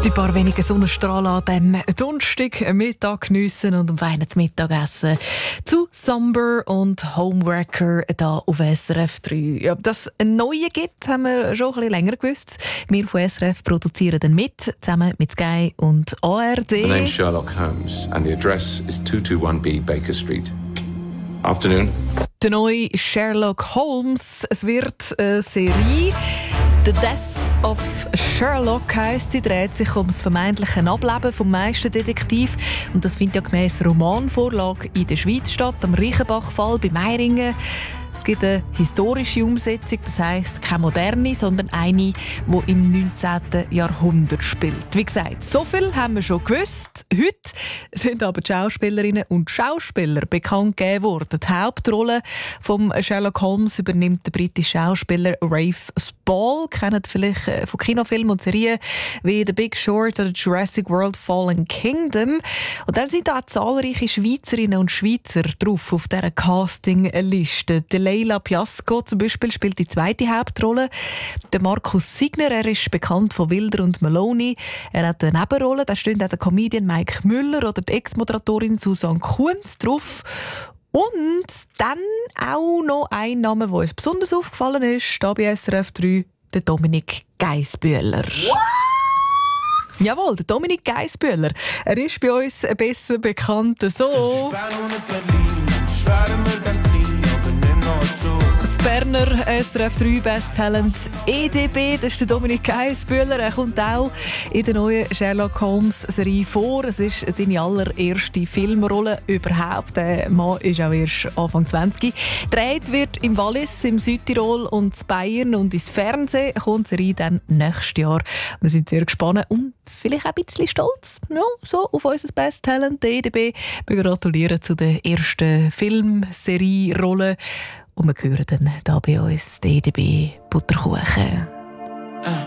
Die paar wenige Sonnenstrahlen an diesem Donnerstag Mittag geniessen und am feinen Mittagessen zu Summer und Homewrecker hier auf SRF 3. Ja, dass es einen neuen gibt, haben wir schon ein bisschen länger gewusst. Wir von SRF produzieren dann mit, zusammen mit Sky und ARD. The name's Sherlock Holmes and the address is 221B Baker Street. Afternoon. Der neue Sherlock Holmes. Es wird eine Serie. The Death of Sherlock heisst sie, dreht sich um das vermeintliche Ableben vom Meisterdetektiv. Und das findet ja gemäss Romanvorlage in der Schweiz statt, am Reichenbach-Fall bei Meiringen. Es gibt eine historische Umsetzung, das heisst keine moderne, sondern eine, die im 19. Jahrhundert spielt. Wie gesagt, so viel haben wir schon gewusst. Heute sind aber die Schauspielerinnen und Schauspieler bekannt gegeben worden. Die Hauptrolle von Sherlock Holmes übernimmt der britische Schauspieler Rafe Spall. Kennt vielleicht von Kinofilmen und Serien wie The Big Short oder Jurassic World Fallen Kingdom. Und dann sind da auch zahlreiche Schweizerinnen und Schweizer drauf auf dieser Castingliste. Leila Piasco zum Beispiel spielt die zweite Hauptrolle. Der Markus Signer, er ist bekannt von Wilder und Maloney. Er hat eine Nebenrolle, da stehen auch der Comedian Mike Müller oder die Ex-Moderatorin Susanne Kunz drauf. Und dann auch noch ein Name, der uns besonders aufgefallen ist, hier bei SRF 3, der Dominik Geissbühler. Jawohl, der Dominik Geissbühler. Er ist bei uns besser bekannt so. Das Berner SRF 3 Best Talent EDB, das ist der Dominik Geissbühler. Er kommt auch in der neuen Sherlock Holmes Serie vor. Es ist seine allererste Filmrolle überhaupt. Der Mann ist auch erst Anfang 20. Gedreht wird im Wallis, im Südtirol und in Bayern, und ins Fernsehen kommt die Serie dann nächstes Jahr. Wir sind sehr gespannt und vielleicht auch ein bisschen stolz so auf unser Best Talent EDB. Wir gratulieren zu der ersten Filmserie-Rolle. Und wir hören dann hier bei uns die EDB Butterkuchen.